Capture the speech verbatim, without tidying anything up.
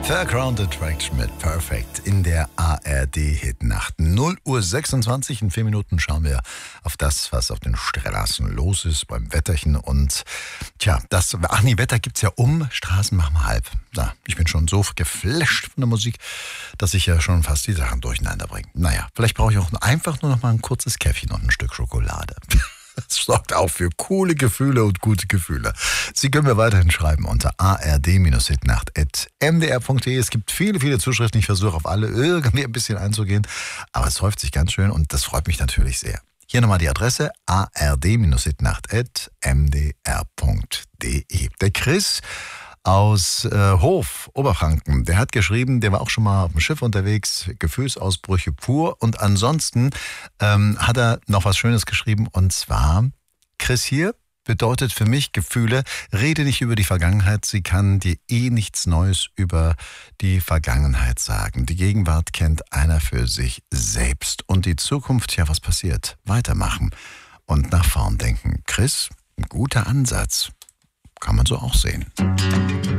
Fairground Attraction mit Perfect in der A R D-Hitnacht. null Uhr sechsundzwanzig. In vier Minuten schauen wir auf das, was auf den Straßen los ist beim Wetterchen. Und tja, das, ach nee, Wetter gibt's ja um, Straßen machen wir halb. Na, ich bin schon so geflasht von der Musik, dass ich ja schon fast die Sachen durcheinander bringe. Naja, vielleicht brauche ich auch einfach nur noch mal ein kurzes Käffchen und ein Stück Schokolade. Das sorgt auch für coole Gefühle und gute Gefühle. Sie können mir weiterhin schreiben unter a r d hitnacht at m d r punkt d e. Es gibt viele, viele Zuschriften. Ich versuche auf alle irgendwie ein bisschen einzugehen. Aber es häuft sich ganz schön und das freut mich natürlich sehr. Hier nochmal die Adresse a r d hitnacht at m d r punkt d e. Der Chris aus äh, Hof, Oberfranken, der hat geschrieben, der war auch schon mal auf dem Schiff unterwegs, Gefühlsausbrüche pur. Und ansonsten ähm, hat er noch was Schönes geschrieben, und zwar, Chris hier bedeutet für mich Gefühle, rede nicht über die Vergangenheit, sie kann dir eh nichts Neues über die Vergangenheit sagen. Die Gegenwart kennt einer für sich selbst. Und die Zukunft, ja, was passiert? Weitermachen und nach vorn denken. Chris, ein guter Ansatz. Kann man so auch sehen.